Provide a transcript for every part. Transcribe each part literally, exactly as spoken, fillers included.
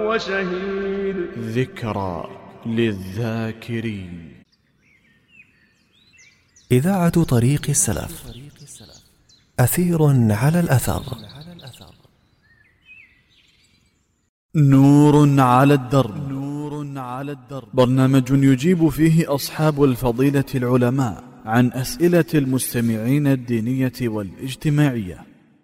وشهيد. ذكرى للذاكرين. إذاعة طريق السلف، أثير على الأثر. نور على الدرب. نور على الدرب، برنامج يجيب فيه أصحاب الفضيلة العلماء عن أسئلة المستمعين الدينية والاجتماعية.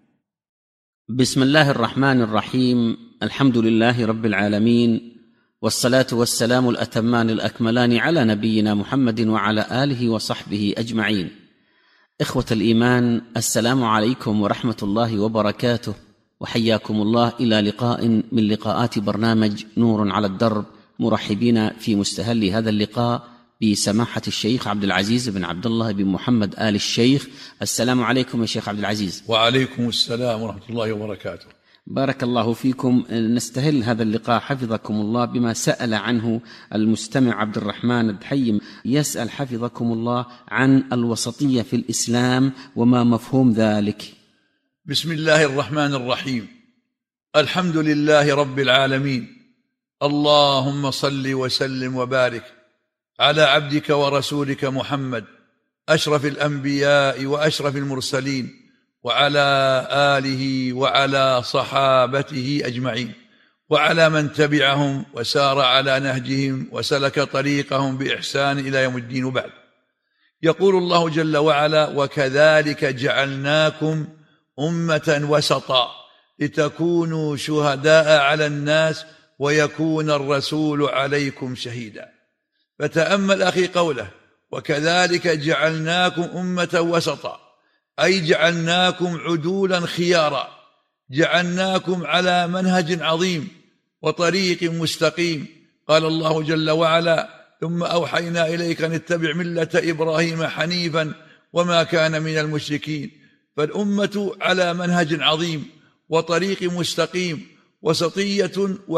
بسم الله الرحمن الرحيم. الحمد لله رب العالمين، والصلاة والسلام الأتمان الأكملان على نبينا محمد وعلى آله وصحبه أجمعين. إخوة الإيمان، السلام عليكم ورحمة الله وبركاته، وحياكم الله إلى لقاء من لقاءات برنامج نور على الدرب، مرحبين في مستهل هذا اللقاء بسماحة الشيخ عبد العزيز بن عبد الله بن محمد آل الشيخ. السلام عليكم يا شيخ عبد العزيز. وعليكم السلام ورحمة الله وبركاته. بارك الله فيكم. نستهل هذا اللقاء حفظكم الله بما سأل عنه المستمع عبد الرحمن الدحيم، يسأل حفظكم الله عن الوسطية في الإسلام وما مفهوم ذلك. بسم الله الرحمن الرحيم. الحمد لله رب العالمين، اللهم صل وسلم وبارك على عبدك ورسولك محمد أشرف الأنبياء وأشرف المرسلين، وعلى آله وعلى صحابته أجمعين، وعلى من تبعهم وسار على نهجهم وسلك طريقهم بإحسان إلى يوم الدين. وبعد، يقول الله جل وعلا: وكذلك جعلناكم أمة وسطا لتكونوا شهداء على الناس ويكون الرسول عليكم شهيدا. فتأمل أخي قوله: وكذلك جعلناكم أمة وسطا، أي جعلناكم عدولا خيارا، جعلناكم على منهج عظيم وطريق مستقيم. قال الله جل وعلا: ثم أوحينا إليك أن اتبع ملة إبراهيم حنيفا وما كان من المشركين. فالأمة على منهج عظيم وطريق مستقيم، وسطية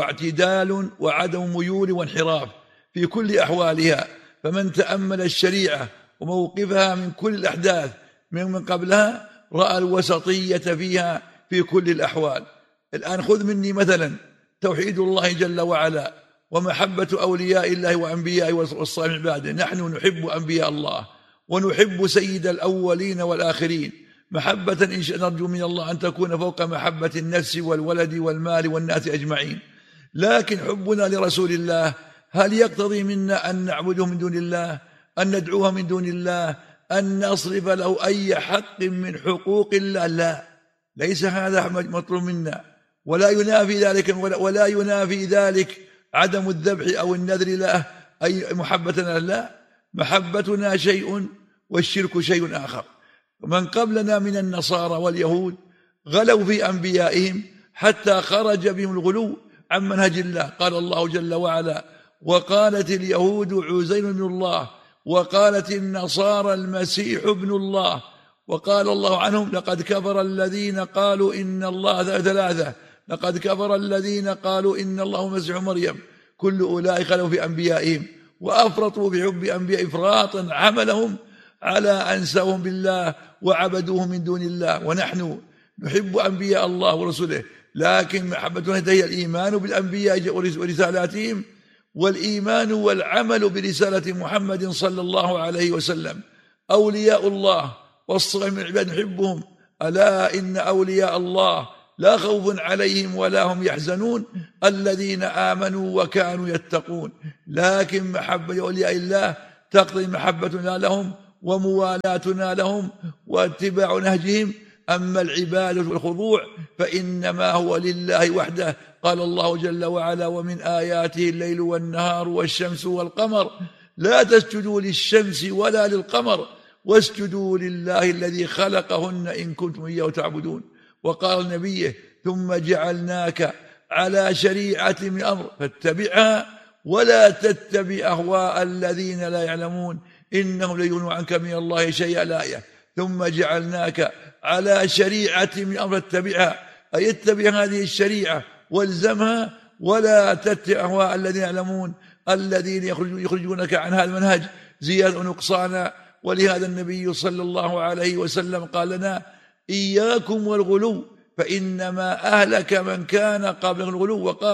واعتدال وعدم ميول وانحراف في كل أحوالها. فمن تأمل الشريعة وموقفها من كل الأحداث من قبلها رأى الوسطية فيها في كل الأحوال. الآن خذ مني مثلا توحيد الله جل وعلا ومحبة أولياء الله وأنبياء والصالحين عباده. نحن نحب أنبياء الله ونحب سيد الأولين والآخرين محبة إن شاء نرجو من الله أن تكون فوق محبة النفس والولد والمال والناس أجمعين. لكن حبنا لرسول الله هل يقتضي منا أن نعبده من دون الله، أن ندعوه من دون الله، أن نصرف له أي حق من حقوق الله؟ لا، ليس هذا مطلوب منا، ولا ينافي ذلك ولا ينافي ذلك عدم الذبح أو النذر له أي محبتنا. لا، محبتنا شيء والشرك شيء آخر. من قبلنا من النصارى واليهود غلوا في أنبيائهم حتى خرج بهم الغلو عن منهج الله. قال الله جل وعلا: وقالت اليهود عزير بن الله وقالت النصارى المسيح ابن الله. وقال الله عنهم: لقد كفر الذين قالوا إن الله ثلاثة، لقد كفر الذين قالوا إن الله مسيح مريم. كل أولئك خلوا في أنبيائهم وأفرطوا بحب أنبياء إفراطا عملهم على أن سوهم بالله وعبدوه من دون الله. ونحن نحب أنبياء الله ورسوله، لكن محبتنا هي الإيمان بالأنبياء ورسالاتهم، والإيمان والعمل برسالة محمد صلى الله عليه وسلم. أولياء الله والصالحين من العباد نحبهم. ألا إن أولياء الله لا خوف عليهم ولا هم يحزنون الذين آمنوا وكانوا يتقون. لكن محبة أولياء الله تقضي محبتنا لهم وموالاتنا لهم واتباع نهجهم. أما العبادة والخضوع فإنما هو لله وحده. قال الله جل وعلا: ومن آياته الليل والنهار والشمس والقمر لا تسجدوا للشمس ولا للقمر واسجدوا لله الذي خلقهن إن كنتم إياه تعبدون. وقال نبيه: ثم جعلناك على شريعة من أمر فاتبعها ولا تتبع أهواء الذين لا يعلمون إنهم ليغنوا عنك من الله شيئا. الآية: ثم جعلناك على شريعة من أمر فاتبعها، أي اتبع هذه الشريعة والزمها ولا تتبع أهواء الذين يعلمون الذين يخرجونك عن هذا المنهج زيادة ونقصانا. ولهذا النبي صلى الله عليه وسلم قال لنا: إياكم والغلو فإنما أهلك من كان قبل الغلو. وقال: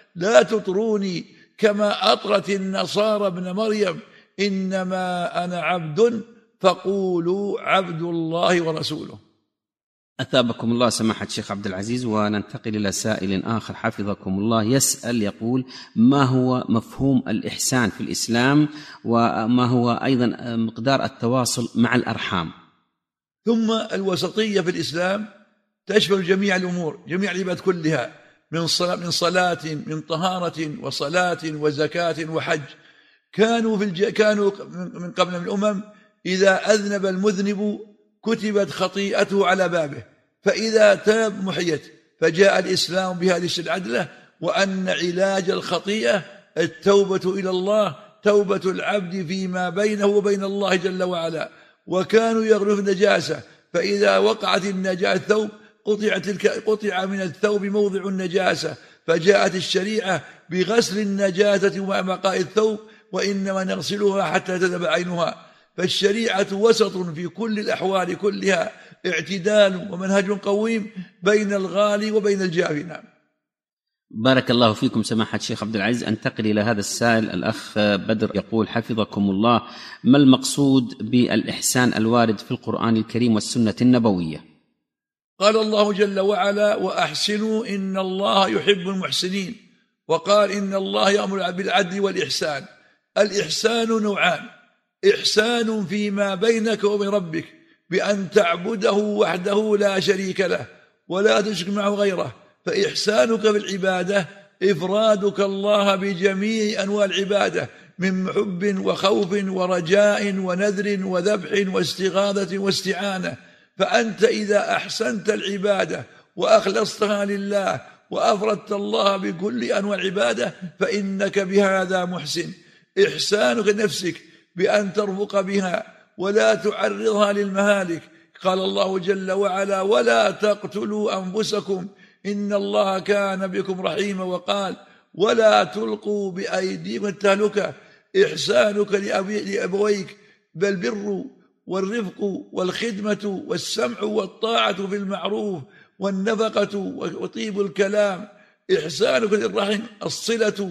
لا تطروني كما أطرت النصارى ابن مريم، إنما أنا عبد فقولوا عبد الله ورسوله. أثابكم الله سماحة الشيخ عبد العزيز. وننتقل إلى سائل آخر حفظكم الله، يسأل يقول: ما هو مفهوم الإحسان في الإسلام، وما هو أيضا مقدار التواصل مع الأرحام؟ ثم الوسطية في الإسلام تشمل جميع الأمور، جميع العباد كلها، من صلاة من صلاة من طهارة وصلاة وزكاة وحج. كانوا في الج... كانوا من قبل من الأمم إذا أذنب المذنب كتبت خطيئته على بابه، فإذا تاب محيت. فجاء الإسلام بهذه العدلة، وأن علاج الخطيئة التوبة إلى الله، توبة العبد فيما بينه وبين الله جل وعلا. وكانوا يغلون في النجاسة، فإذا وقعت النجاسة الثوب قطعت الك... قطع من الثوب موضع النجاسة، فجاءت الشريعة بغسل النجاسة وبقاء الثوب، وإنما نغسلها حتى تذهب عينها. فالشريعة وسط في كل الأحوال كلها، اعتدال ومنهج قويم بين الغالي وبين الجافي. نعم. بارك الله فيكم سماحة الشيخ عبد العزيز. أنتقل إلى هذا السائل، الأخ بدر يقول حفظكم الله: ما المقصود بالإحسان الوارد في القرآن الكريم والسنة النبوية؟ قال الله جل وعلا: وأحسنوا إن الله يحب المحسنين. وقال: إن الله يأمر بالعدل والإحسان. الإحسان نوعان: إحسان فيما بينك وبين ربك بأن تعبده وحده لا شريك له ولا تشرك معه غيره، فإحسانك في العبادة إفرادك الله بجميع أنواع العبادة، من محب وخوف ورجاء ونذر وذبح واستغاثة واستعانة. فأنت إذا أحسنت العبادة وأخلصتها لله وأفردت الله بكل أنواع العبادة فإنك بهذا محسن. إحسانك نفسك بأن ترفق بها ولا تعرضها للمهالك. قال الله جل وعلا: ولا تقتلوا أنفسكم إن الله كان بكم رحيما. وقال: ولا تلقوا بأيديكم التهلكة. إحسانك لأبويك بالبر والرفق والخدمة والسمع والطاعة في المعروف والنفقة وطيب الكلام. إحسانك للرحم الصلة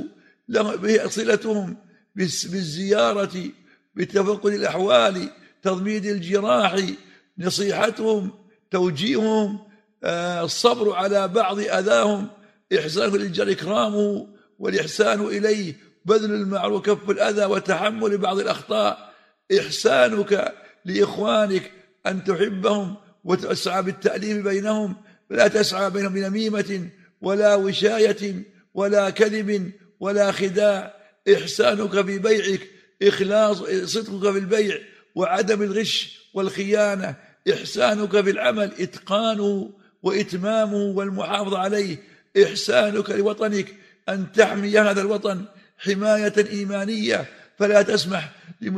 صلتهم بالزيارة، بتفقد الأحوال، تضميد الجراح، نصيحتهم، توجيههم، الصبر على بعض أذاهم. إحسانك للجار إكرامه والإحسان إليه، بذل المعروف، كف الأذى، وتحمل بعض الأخطاء. إحسانك لإخوانك أن تحبهم وتسعى بالتأليف بينهم، فلا تسعى بينهم بنميمة ولا وشاية ولا كذب ولا خداع. إحسانك في بيعك إخلاص صدقك في البيع وعدم الغش والخيانة. إحسانك في العمل إتقانه وإتمامه والمحافظة عليه. إحسانك لوطنك أن تحمي هذا الوطن حماية إيمانية، فلا تسمح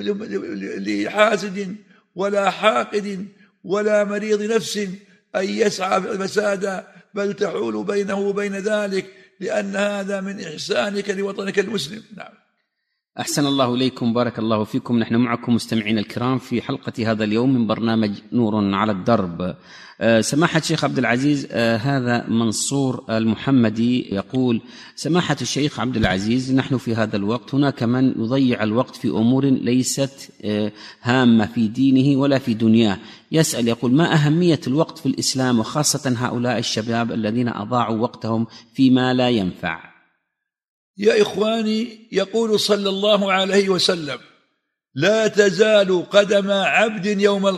لحاسد ولا حاقد ولا مريض نفس أن يسعى في الفساد، بل تحول بينه وبين ذلك، لأن هذا من إحسانك لوطنك المسلم. نعم. أحسن الله إليكم، بارك الله فيكم. نحن معكم مستمعين الكرام في حلقة هذا اليوم من برنامج نور على الدرب. سماحة الشيخ عبد العزيز، هذا منصور المحمدي يقول: سماحة الشيخ عبد العزيز، نحن في هذا الوقت هناك من يضيع الوقت في أمور ليست هامة في دينه ولا في دنياه. يسأل يقول: ما أهمية الوقت في الإسلام، وخاصة هؤلاء الشباب الذين أضاعوا وقتهم فيما لا ينفع؟ يا إخواني، يقول صلى الله عليه وسلم: لا تزال قدم عبد يوم